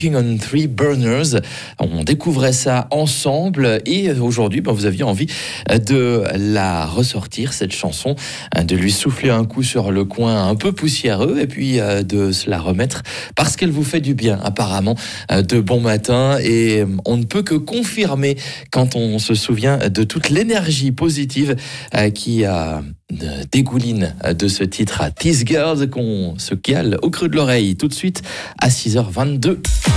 King on Three Burners. On découvrait ça ensemble et aujourd'hui, vous aviez envie de la ressortir, cette chanson, de lui souffler un coup sur le coin un peu poussiéreux et puis de se la remettre parce qu'elle vous fait du bien, apparemment, de bon matin. Et on ne peut que confirmer quand on se souvient de toute l'énergie positive qui dégouline de ce titre à These Girls, qu'on se cale au creux de l'oreille tout de suite à 6h22.